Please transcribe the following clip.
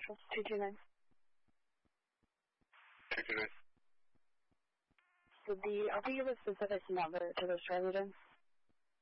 229. 229. Did the offer give a specific number to this resident?